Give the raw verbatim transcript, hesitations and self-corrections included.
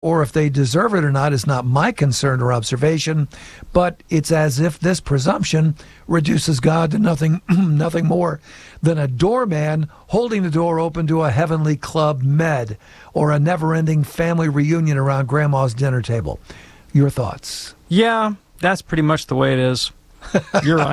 or if they deserve it or not is not my concern or observation, but it's as if this presumption reduces God to nothing nothing more than a doorman holding the door open to a heavenly club med or a never-ending family reunion around grandma's dinner table. Your thoughts? Yeah, that's pretty much the way it is. You're right.